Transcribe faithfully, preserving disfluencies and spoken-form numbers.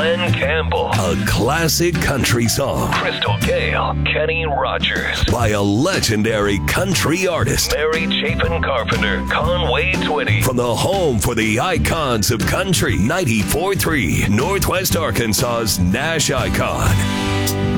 Glenn Campbell. A classic country song. Crystal Gale, Kenny Rogers. By a legendary country artist. Mary Chapin Carpenter, Conway Twitty. From the home for the icons of country, ninety-four point three, Northwest Arkansas's Nash Icon.